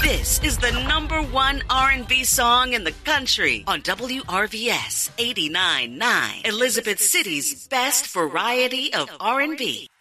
This is the number one R&B song in the country on WRVS 89.9, Elizabeth City's best variety of R&B.